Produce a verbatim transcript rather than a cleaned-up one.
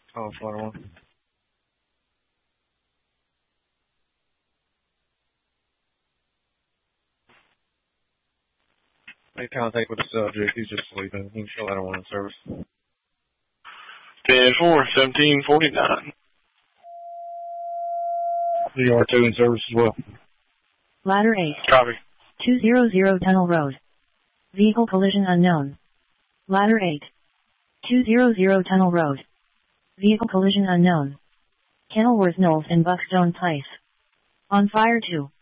Oh, fire one. Make contact with the subject. He's just sleeping. You can show ladder one in service. ten four, seventeen forty-nine. D R two in service as well. Ladder eight. Copy. two hundred Tunnel Road. Vehicle collision unknown. Ladder eight. two hundred Tunnel Road. Vehicle collision unknown. Kenilworth Knolls and Buckstone Place. On fire two.